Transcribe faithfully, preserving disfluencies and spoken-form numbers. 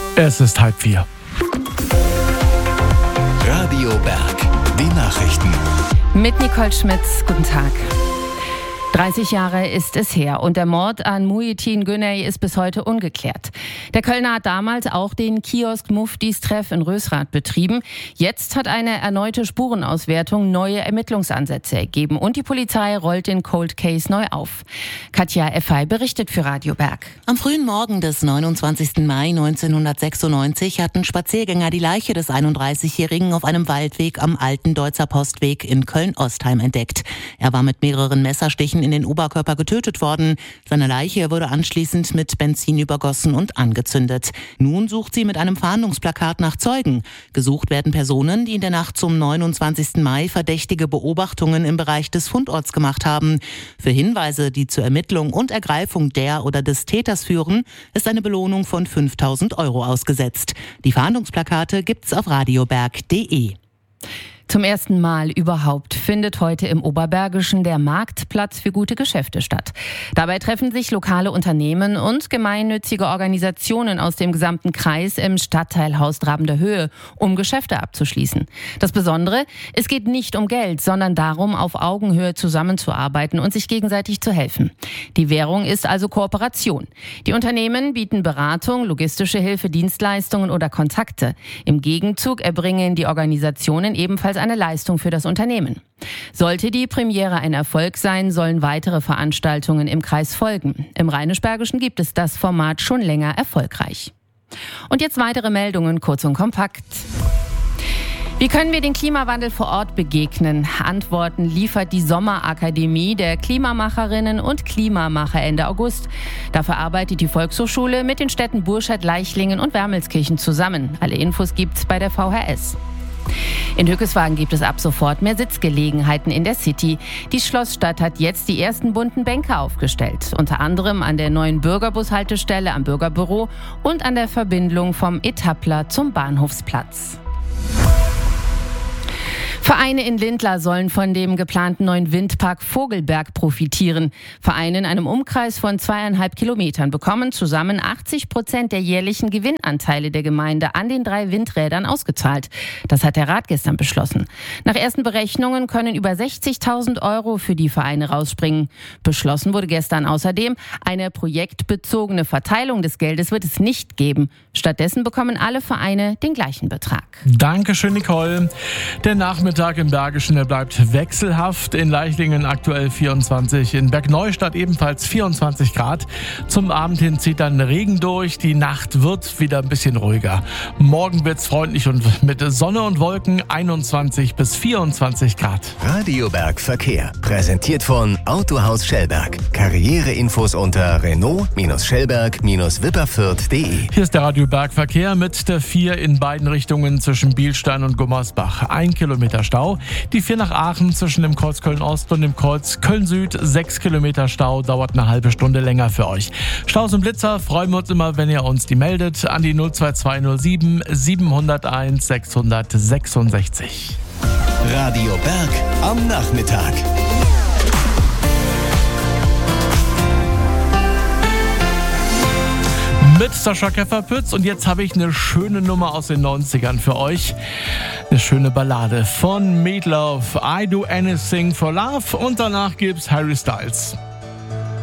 Es ist halb vier. Radio Berg, die Nachrichten. Mit Nicole Schmitz, guten Tag. dreißig Jahre ist es her und der Mord an Muhyiddin Güney ist bis heute ungeklärt. Der Kölner hat damals auch den Kiosk Muftis Treff in Rösrath betrieben. Jetzt hat eine erneute Spurenauswertung neue Ermittlungsansätze ergeben und die Polizei rollt den Cold Case neu auf. Katja Effey berichtet für Radio Berg. Am frühen Morgen des neunundzwanzigsten Mai neunzehnhundertsechsundneunzig hatten Spaziergänger die Leiche des einunddreißigjährigen auf einem Waldweg am Alten Deutzer Postweg in Köln-Ostheim entdeckt. Er war mit mehreren Messerstichen in den Oberkörper getötet worden. Seine Leiche wurde anschließend mit Benzin übergossen und angezündet. Nun sucht sie mit einem Fahndungsplakat nach Zeugen. Gesucht werden Personen, die in der Nacht zum neunundzwanzigsten Mai verdächtige Beobachtungen im Bereich des Fundorts gemacht haben. Für Hinweise, die zur Ermittlung und Ergreifung der oder des Täters führen, ist eine Belohnung von fünftausend Euro ausgesetzt. Die Fahndungsplakate gibt's auf radioberg punkt de. Zum ersten Mal überhaupt findet heute im Oberbergischen der Marktplatz für gute Geschäfte statt. Dabei treffen sich lokale Unternehmen und gemeinnützige Organisationen aus dem gesamten Kreis im Stadtteilhaus Drabender Höhe, um Geschäfte abzuschließen. Das Besondere, es geht nicht um Geld, sondern darum, auf Augenhöhe zusammenzuarbeiten und sich gegenseitig zu helfen. Die Währung ist also Kooperation. Die Unternehmen bieten Beratung, logistische Hilfe, Dienstleistungen oder Kontakte. Im Gegenzug erbringen die Organisationen ebenfalls eine Leistung für das Unternehmen. Sollte die Premiere ein Erfolg sein, sollen weitere Veranstaltungen im Kreis folgen. Im Rheinisch-Bergischen gibt es das Format schon länger erfolgreich. Und jetzt weitere Meldungen, kurz und kompakt. Wie können wir den Klimawandel vor Ort begegnen? Antworten liefert die Sommerakademie der Klimamacherinnen und Klimamacher Ende August. Dafür arbeitet die Volkshochschule mit den Städten Burscheid, Leichlingen und Wermelskirchen zusammen. Alle Infos gibt's bei der V H S. In Hückeswagen gibt es ab sofort mehr Sitzgelegenheiten in der City. Die Schlossstadt hat jetzt die ersten bunten Bänke aufgestellt. Unter anderem an der neuen Bürgerbushaltestelle am Bürgerbüro und an der Verbindung vom Etappler zum Bahnhofsplatz. Vereine in Lindlar sollen von dem geplanten neuen Windpark Vogelberg profitieren. Vereine in einem Umkreis von zweieinhalb Kilometern bekommen zusammen achtzig Prozent der jährlichen Gewinnanteile der Gemeinde an den drei Windrädern ausgezahlt. Das hat der Rat gestern beschlossen. Nach ersten Berechnungen können über sechzigtausend Euro für die Vereine rausspringen. Beschlossen wurde gestern außerdem, eine projektbezogene Verteilung des Geldes wird es nicht geben. Stattdessen bekommen alle Vereine den gleichen Betrag. Dankeschön, Nicole. Der Nachmittag im Bergischen, der bleibt wechselhaft. In Leichlingen aktuell vierundzwanzig, in Bergneustadt ebenfalls vierundzwanzig Grad. Zum Abend hin zieht dann Regen durch. Die Nacht wird wieder ein bisschen ruhiger. Morgen wird's freundlich und mit Sonne und Wolken einundzwanzig bis vierundzwanzig Grad. Radio Berg Verkehr, präsentiert von Autohaus Schellberg. Karriereinfos unter Renault-Schellberg-Wipperfürth punkt de. Hier ist der Radio Berg Verkehr mit der vier in beiden Richtungen zwischen Bielstein und Gummersbach. Ein Kilometer Stau. Die vier nach Aachen zwischen dem Kreuz Köln-Ost und dem Kreuz Köln-Süd. Sechs Kilometer Stau, dauert eine halbe Stunde länger für euch. Staus und Blitzer freuen wir uns immer, wenn ihr uns die meldet. An die null zwei zwei null sieben sieben null eins sechs sechs sechs. Radio Berg am Nachmittag. Mit Sascha Kefferpütz und jetzt habe ich eine schöne Nummer aus den neunzigern für euch. Eine schöne Ballade von Meatloaf, I Do Anything for Love und danach gibt's Harry Styles.